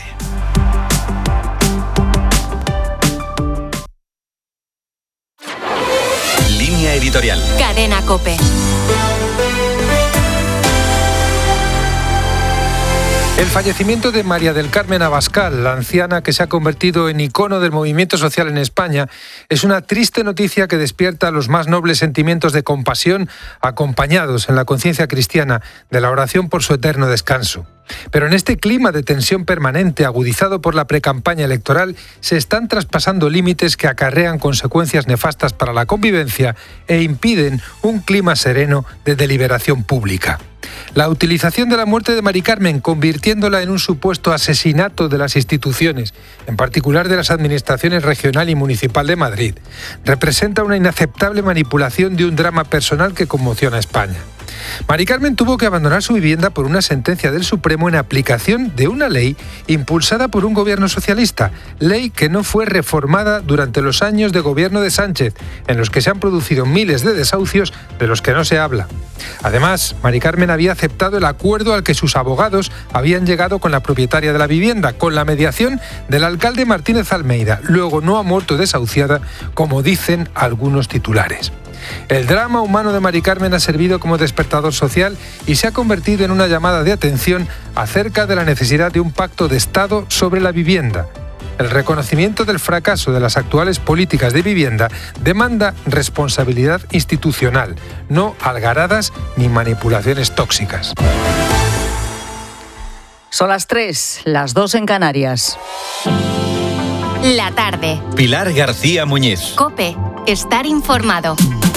Línea editorial. Cadena COPE. El fallecimiento de María del Carmen Abascal, la anciana que se ha convertido en icono del movimiento social en España, es una triste noticia que despierta los más nobles sentimientos de compasión, acompañados en la conciencia cristiana de la oración por su eterno descanso. Pero en este clima de tensión permanente agudizado por la precampaña electoral, se están traspasando límites que acarrean consecuencias nefastas para la convivencia e impiden un clima sereno de deliberación pública. La utilización de la muerte de Mari Carmen, convirtiéndola en un supuesto asesinato de las instituciones, en particular de las administraciones regional y municipal de Madrid, representa una inaceptable manipulación de un drama personal que conmociona a España. Mari Carmen tuvo que abandonar su vivienda por una sentencia del Supremo en aplicación de una ley impulsada por un gobierno socialista, ley que no fue reformada durante los años de gobierno de Sánchez, en los que se han producido miles de desahucios de los que no se habla. Además, Mari Carmen había aceptado el acuerdo al que sus abogados habían llegado con la propietaria de la vivienda, con la mediación del alcalde Martínez Almeida. Luego no ha muerto desahuciada, como dicen algunos titulares. El drama humano de Mari Carmen ha servido como despertador social y se ha convertido en una llamada de atención acerca de la necesidad de un pacto de Estado sobre la vivienda. El reconocimiento del fracaso de las actuales políticas de vivienda demanda responsabilidad institucional, no algaradas ni manipulaciones tóxicas. Son las tres, las dos en Canarias. La tarde. Pilar García Muñiz. COPE. Estar informado.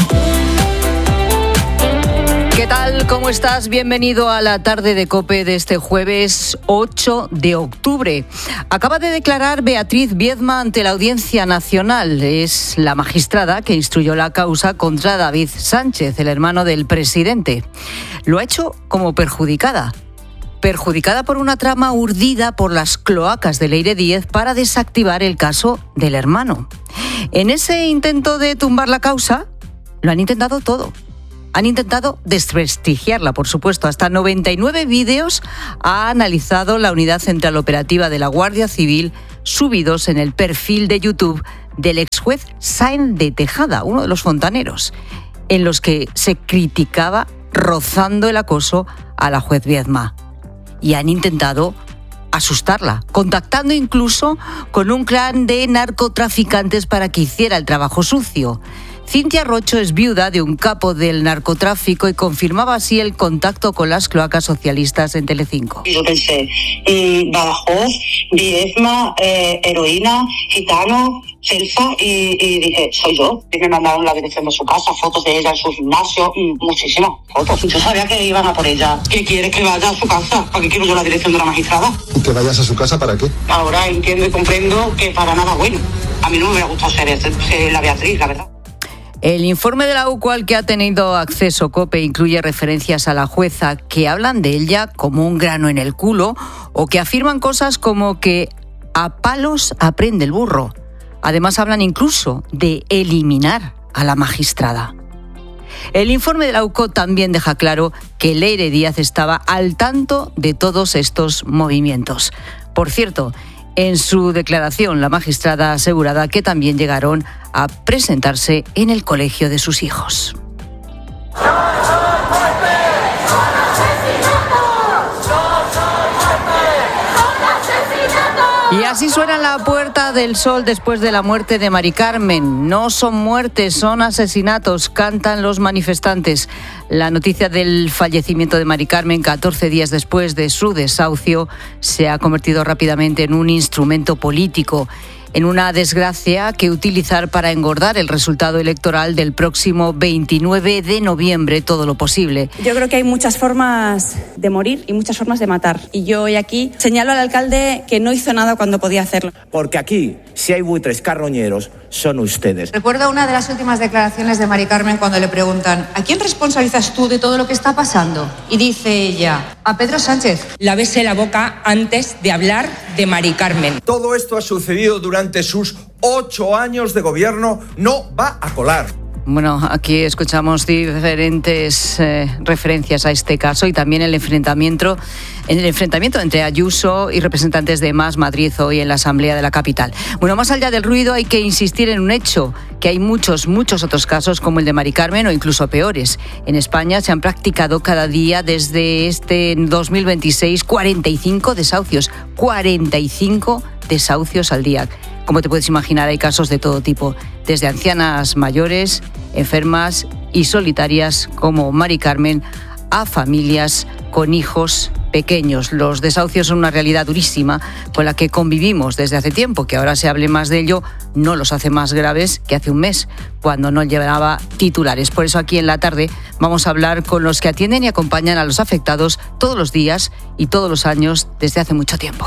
¿Qué tal? ¿Cómo estás? Bienvenido a la tarde de COPE de este jueves ocho de octubre. Acaba de declarar Beatriz Biedma ante la Audiencia Nacional. Es la magistrada que instruyó la causa contra David Sánchez, el hermano del presidente. Lo ha hecho como perjudicada. Perjudicada por una trama urdida por las cloacas de Leire Díez para desactivar el caso del hermano. En ese intento de tumbar la causa, lo han intentado todo. Han intentado desprestigiarla, por supuesto. Hasta noventa y nueve vídeos ha analizado la Unidad Central Operativa de la Guardia Civil subidos en el perfil de YouTube del exjuez Sáenz de Tejada, uno de los fontaneros, en los que se criticaba rozando el acoso a la juez Biedma. Y han intentado asustarla, contactando incluso con un clan de narcotraficantes para que hiciera el trabajo sucio. Cintia Rocho es viuda de un capo del narcotráfico y confirmaba así el contacto con las cloacas socialistas en Telecinco. Yo pensé, mmm, Badajoz, Biedma, eh, heroína, gitano, Celsa, y, y dije, soy yo. Y me mandaron la dirección de su casa, fotos de ella en su gimnasio, muchísimas fotos. Yo sabía que iban a por ella. ¿Qué quieres que vaya a su casa? ¿Para qué quiero yo la dirección de la magistrada? ¿Y que vayas a su casa para qué? Ahora entiendo y comprendo que para nada bueno. A mí no me hubiera gustado ser, ser la Beatriz, la verdad. El informe de la U C O al que ha tenido acceso COPE incluye referencias a la jueza que hablan de ella como un grano en el culo o que afirman cosas como que a palos aprende el burro. Además hablan incluso de eliminar a la magistrada. El informe de la U C O también deja claro que Leire Díez estaba al tanto de todos estos movimientos. Por cierto, en su declaración, la magistrada ha asegurado que también llegaron a presentarse en el colegio de sus hijos. Y así suena la Puerta del Sol después de la muerte de Mari Carmen. No son muertes, son asesinatos, cantan los manifestantes. La noticia del fallecimiento de Mari Carmen, catorce días después de su desahucio, se ha convertido rápidamente en un instrumento político, en una desgracia que utilizar para engordar el resultado electoral del próximo veintinueve de noviembre todo lo posible. Yo creo que hay muchas formas de morir y muchas formas de matar. Y yo hoy aquí señalo al alcalde que no hizo nada cuando podía hacerlo. Porque aquí, si hay buitres carroñeros, son ustedes. Recuerdo una de las últimas declaraciones de Mari Carmen cuando le preguntan ¿a quién responsabilizas tú de todo lo que está pasando? Y dice ella, a Pedro Sánchez. Lávese la boca antes de hablar de Mari Carmen. Todo esto ha sucedido durante Durante sus ocho años de gobierno, no va a colar. Bueno, aquí escuchamos diferentes eh, referencias a este caso y también el enfrentamiento, en el enfrentamiento entre Ayuso y representantes de Más Madrid hoy en la Asamblea de la capital. Bueno, más allá del ruido hay que insistir en un hecho, que hay muchos, muchos otros casos como el de Mari Carmen o incluso peores. En España se han practicado cada día desde este dos mil veintiséis cuarenta y cinco desahucios, cuarenta y cinco desahucios al día. Como te puedes imaginar, hay casos de todo tipo, desde ancianas mayores, enfermas y solitarias como Mari Carmen, a familias con hijos pequeños. Los desahucios son una realidad durísima con la que convivimos desde hace tiempo. Que ahora se hable más de ello no los hace más graves que hace un mes, cuando no llevaba titulares. Por eso aquí en la tarde vamos a hablar con los que atienden y acompañan a los afectados todos los días y todos los años desde hace mucho tiempo.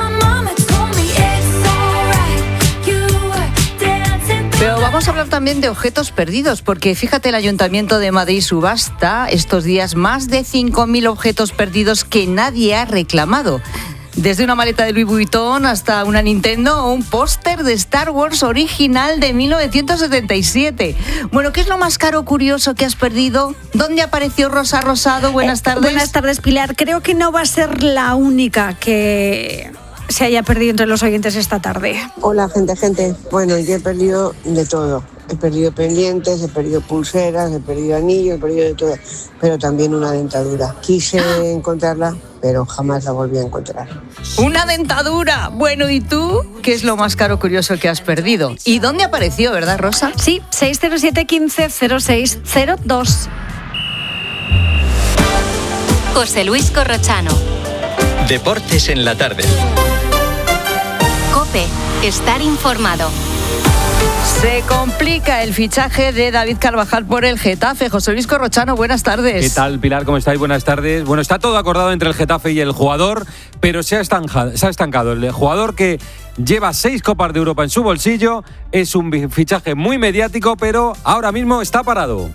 Pero vamos a hablar también de objetos perdidos, porque fíjate, el Ayuntamiento de Madrid subasta estos días más de cinco mil objetos perdidos que nadie ha reclamado. Desde una maleta de Louis Vuitton hasta una Nintendo o un póster de Star Wars original de mil novecientos setenta y siete. Bueno, ¿qué es lo más caro o curioso que has perdido? ¿Dónde apareció Rosa Rosado? Buenas tardes. Eh, buenas tardes, Pilar. Creo que no va a ser la única que se haya perdido entre los oyentes esta tarde. Hola, gente, gente. Bueno, yo he perdido de todo. He perdido pendientes, he perdido pulseras, he perdido anillos, he perdido de todo, pero también una dentadura. Quise encontrarla, pero jamás la volví a encontrar. Una dentadura. Bueno, ¿y tú? ¿Qué es lo más caro curioso que has perdido? ¿Y dónde apareció, verdad, Rosa? Sí, seis cero siete, quince, cero seis cero dos. José Luis Corrochano. Deportes en la tarde. COPE. Estar informado. Se complica el fichaje de David Carvajal por el Getafe. José Luis Corrochano, buenas tardes. ¿Qué tal, Pilar? ¿Cómo estáis? Buenas tardes. Bueno, está todo acordado entre el Getafe y el jugador, pero se ha estancado. Se ha estancado. El jugador, que lleva seis Copas de Europa en su bolsillo, es un fichaje muy mediático, pero ahora mismo está parado.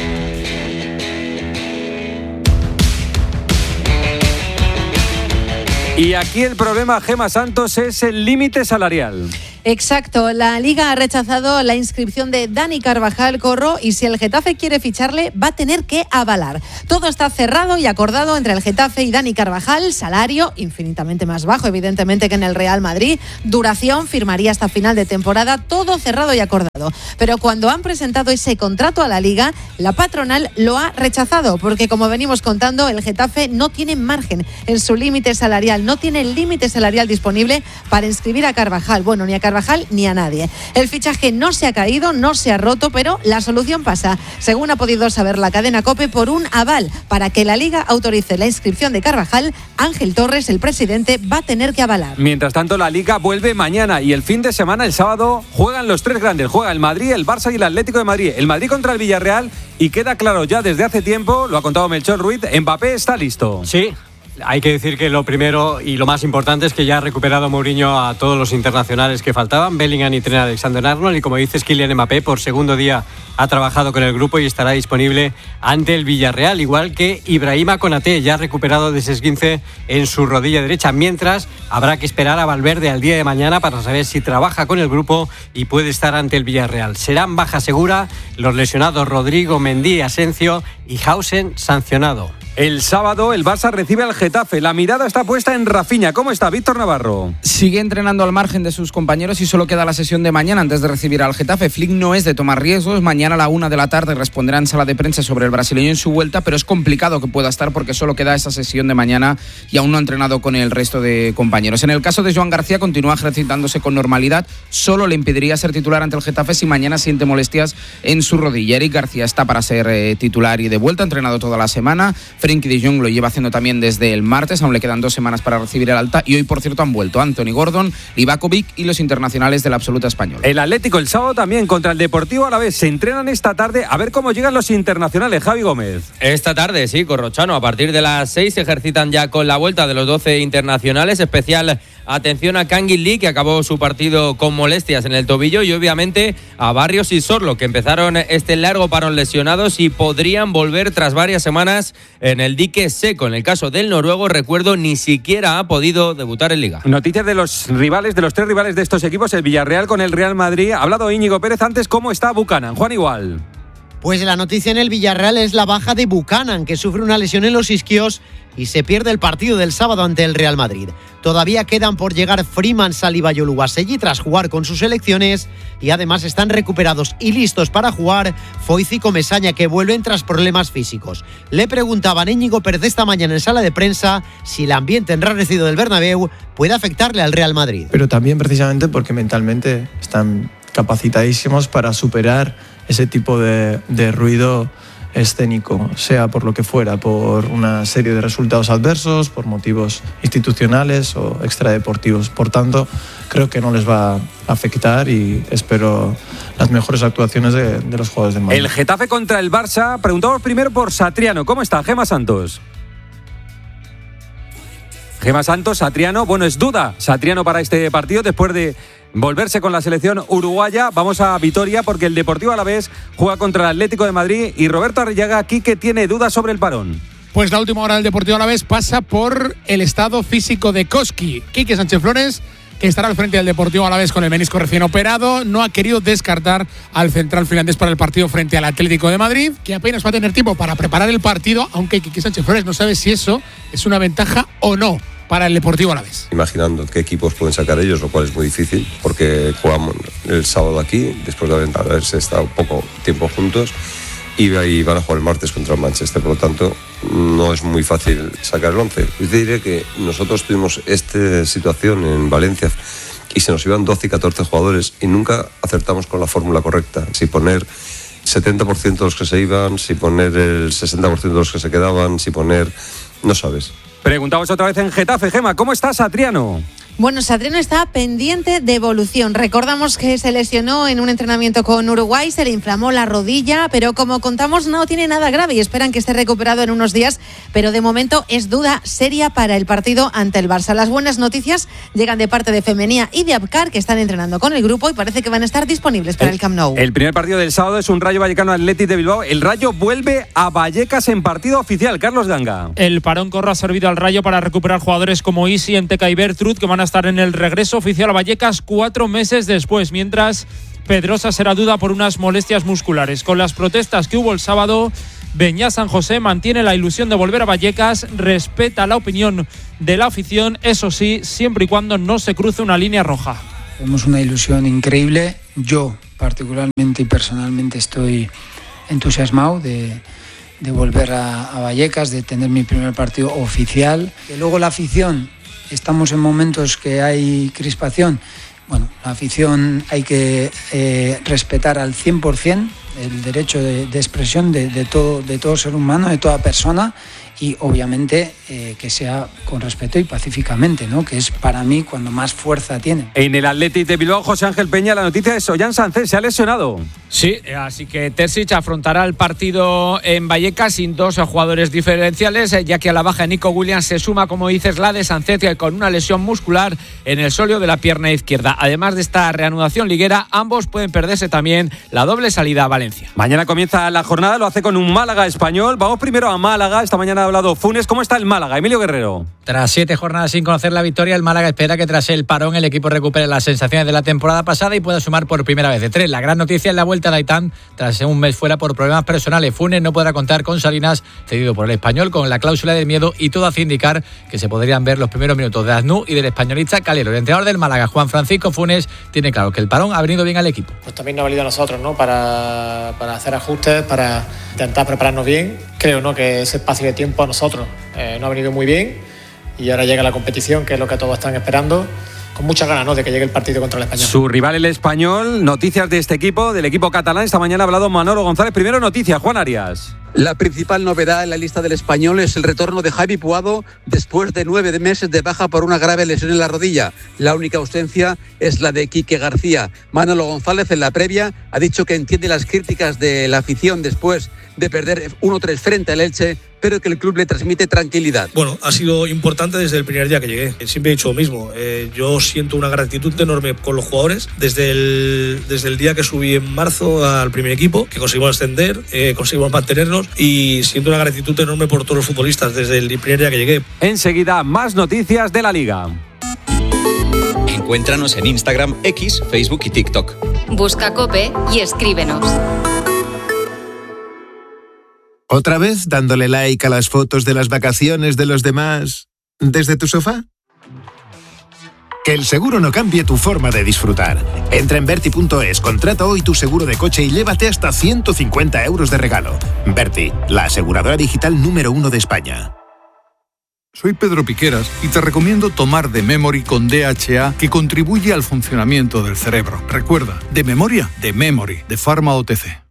Y aquí el problema, Gemma Santos, es el límite salarial. Exacto, la Liga ha rechazado la inscripción de Dani Carvajal, Corro, y si el Getafe quiere ficharle va a tener que avalar. Todo está cerrado y acordado entre el Getafe y Dani Carvajal, salario infinitamente más bajo evidentemente que en el Real Madrid, duración, firmaría hasta final de temporada, todo cerrado y acordado. Pero cuando han presentado ese contrato a la Liga, la patronal lo ha rechazado, porque como venimos contando, el Getafe no tiene margen en su límite salarial, no tiene el límite salarial disponible para inscribir a Carvajal, bueno, ni a Carvajal Carvajal ni a nadie. El fichaje no se ha caído, no se ha roto, pero la solución pasa, según ha podido saber la cadena COPE, por un aval. Para que la Liga autorice la inscripción de Carvajal, Ángel Torres, el presidente, va a tener que avalar. Mientras tanto, la Liga vuelve mañana y el fin de semana, el sábado, juegan los tres grandes. Juega el Madrid, el Barça y el Atlético de Madrid. El Madrid contra el Villarreal, y queda claro ya desde hace tiempo, lo ha contado Melchor Ruiz, Mbappé está listo. Sí. Hay que decir que lo primero y lo más importante es que ya ha recuperado Mourinho a todos los internacionales que faltaban, Bellingham y Trent Alexander-Arnold, y como dices, Kylian Mbappé por segundo día ha trabajado con el grupo y estará disponible ante el Villarreal, igual que Ibrahima Konaté, ya ha recuperado de ese esguince en su rodilla derecha, mientras habrá que esperar a Valverde al día de mañana para saber si trabaja con el grupo y puede estar ante el Villarreal. Serán baja segura los lesionados Rodrigo, Mendy, Asencio y Hausen, sancionado. El sábado el Barça recibe al Getafe. La mirada está puesta en Rafinha. ¿Cómo está Víctor Navarro? Sigue entrenando al margen de sus compañeros y solo queda la sesión de mañana antes de recibir al Getafe. Flick no es de tomar riesgos. Mañana a la una de la tarde responderá en sala de prensa sobre el brasileño en su vuelta, pero es complicado que pueda estar porque solo queda esa sesión de mañana y aún no ha entrenado con el resto de compañeros. En el caso de Joan García, continúa ejercitándose con normalidad. Solo le impediría ser titular ante el Getafe si mañana siente molestias en su rodilla. Eric García está para ser eh, titular y de vuelta, ha entrenado toda la semana. Frenkie de Jong lo lleva haciendo también desde el martes, aún le quedan dos semanas para recibir el alta, y hoy por cierto han vuelto Anthony Gordon, Livakovic y los internacionales de la absoluta española. El Atlético el sábado también contra el Deportivo Alavés. Se entrenan esta tarde, a ver cómo llegan los internacionales. Javi Gómez. Esta tarde, sí, Corrochano, a partir de las seis se ejercitan ya con la vuelta de los doce internacionales. Especial atención a Kangin Lee, que acabó su partido con molestias en el tobillo, y obviamente a Barrios y Sorlo, que empezaron este largo parón lesionados y podrían volver tras varias semanas en el dique seco. En el caso del noruego, recuerdo, ni siquiera ha podido debutar en Liga. Noticias de los rivales, de los tres rivales de estos equipos, el Villarreal con el Real Madrid. Ha hablado Íñigo Pérez antes. ¿Cómo está Buchanan? Juan Igual. Pues la noticia en el Villarreal es la baja de Buchanan, que sufre una lesión en los isquios y se pierde el partido del sábado ante el Real Madrid. Todavía quedan por llegar Freeman, Saliba y Oluwaseyi tras jugar con sus selecciones, y además están recuperados y listos para jugar Foyth y Comesaña, que vuelven tras problemas físicos. Le preguntaban a Íñigo Pérez esta mañana en sala de prensa si el ambiente enrarecido del Bernabéu puede afectarle al Real Madrid. Pero también precisamente porque mentalmente están capacitadísimos para superar ese tipo de, de ruido escénico, sea por lo que fuera, por una serie de resultados adversos, por motivos institucionales o extradeportivos. Por tanto, creo que no les va a afectar y espero las mejores actuaciones de, de los jugadores del Madrid. El Getafe contra el Barça. Preguntamos primero por Satriano. ¿Cómo está Gemma Santos? Gemma Santos, Satriano, bueno, es duda Satriano para este partido después de volverse con la selección uruguaya. Vamos a Vitoria porque el Deportivo Alavés juega contra el Atlético de Madrid y Roberto Arrillaga aquí que tiene dudas sobre el parón. Pues la última hora del Deportivo Alavés pasa por el estado físico de Koski. Quique Sánchez Flores, que estará al frente del Deportivo Alavés con el menisco recién operado, no ha querido descartar al central finlandés para el partido frente al Atlético de Madrid, que apenas va a tener tiempo para preparar el partido, aunque Quique Sánchez Flores no sabe si eso es una ventaja o no para el Deportivo Alavés. Imaginando qué equipos pueden sacar ellos, lo cual es muy difícil, porque jugamos el sábado aquí, después de haberse estado poco tiempo juntos, y ahí van a jugar el martes contra el Manchester, por lo tanto no es muy fácil sacar el once. Yo te diré que nosotros tuvimos esta situación en Valencia y se nos iban doce y catorce jugadores y nunca acertamos con la fórmula correcta, si poner setenta por ciento de los que se iban, si poner el sesenta por ciento de los que se quedaban, si poner... no sabes. Preguntamos otra vez en Getafe. Gema, ¿cómo estás, Satriano? Bueno, Satriano está pendiente de evolución. Recordamos que se lesionó en un entrenamiento con Uruguay, se le inflamó la rodilla, pero como contamos no tiene nada grave y esperan que esté recuperado en unos días, pero de momento es duda seria para el partido ante el Barça. Las buenas noticias llegan de parte de Femenía y de Abkar, que están entrenando con el grupo y parece que van a estar disponibles para el, el Camp Nou. El primer partido del sábado es un Rayo Vallecano Athletic de Bilbao. El Rayo vuelve a Vallecas en partido oficial. Carlos Ganga. El parón Corro ha servido al Rayo para recuperar jugadores como Isi, Enteca y Bertrud, que van a estar en el regreso oficial a Vallecas cuatro meses después, mientras Pedrosa será duda por unas molestias musculares. Con las protestas que hubo el sábado, Beñá San José mantiene la ilusión de volver a Vallecas, respeta la opinión de la afición, eso sí, siempre y cuando no se cruce una línea roja. Tenemos una ilusión increíble. Yo particularmente y personalmente estoy entusiasmado de, de volver a, a Vallecas, de tener mi primer partido oficial. Que luego la afición, estamos en momentos que hay crispación. Bueno, la afición hay que eh, respetar al cien por ciento el derecho de, de expresión de, de, todo, de todo ser humano, de toda persona, y obviamente eh, que sea con respeto y pacíficamente, ¿no? Que es para mí cuando más fuerza tiene. En el Athletic de Bilbao, José Ángel Peña, la noticia es Ollán Sánchez se ha lesionado. Sí, así que Terzic afrontará el partido en Vallecas sin dos jugadores diferenciales, ya que a la baja de Nico Williams se suma, como dices, la de Sánchez con una lesión muscular en el sóleo de la pierna izquierda. Además de esta reanudación liguera, ambos pueden perderse también la doble salida a Valencia. Mañana comienza la jornada, lo hace con un Málaga español. Vamos primero a Málaga. Esta mañana ha hablado Funes. ¿Cómo está el Málaga? Emilio Guerrero. Tras siete jornadas sin conocer la victoria, el Málaga espera que tras el parón el equipo recupere las sensaciones de la temporada pasada y pueda sumar por primera vez de tres. La gran noticia es la vuelta de Aitán tras un mes fuera por problemas personales. Funes no podrá contar con Salinas, cedido por el español con la cláusula del miedo, y todo hace indicar que se podrían ver los primeros minutos de Aznou y del españolista Calero. El entrenador del Málaga, Juan Francisco Funes, tiene claro que el parón ha venido bien al equipo. Pues también nos ha valido a nosotros, ¿no? Para, para hacer ajustes, para intentar prepararnos bien. Creo, ¿no?, que ese espacio de tiempo a nosotros eh, no ha venido muy bien, y ahora llega la competición, que es lo que todos están esperando, con muchas ganas, ¿no?, de que llegue el partido contra el Español. Su rival, el Español. Noticias de este equipo, del equipo catalán. Esta mañana ha hablado Manolo González. Primero noticias, Juan Arias. La principal novedad en la lista del Español es el retorno de Javi Puado después de nueve meses de baja por una grave lesión en la rodilla. La única ausencia es la de Quique García. Manolo González, en la previa, ha dicho que entiende las críticas de la afición después de perder uno tres frente al Elche, pero que el club le transmite tranquilidad. Bueno, ha sido importante desde el primer día que llegué. Siempre he dicho lo mismo. Eh, yo siento una gratitud enorme con los jugadores desde el, desde el día que subí en marzo al primer equipo, que conseguimos ascender, eh, conseguimos mantenernos, y siento una gratitud enorme por todos los futbolistas desde el primer día que llegué. Enseguida, más noticias de la Liga. Encuéntranos en Instagram, X, Facebook y TikTok. Busca COPE y escríbenos. ¿Otra vez dándole like a las fotos de las vacaciones de los demás desde tu sofá? Que el seguro no cambie tu forma de disfrutar. Entra en Berti punto es, contrata hoy tu seguro de coche y llévate hasta ciento cincuenta euros de regalo. Berti, la aseguradora digital número uno de España. Soy Pedro Piqueras y te recomiendo tomar The Memory con D H A, que contribuye al funcionamiento del cerebro. Recuerda, de memoria, de Memory, de Pharma O T C.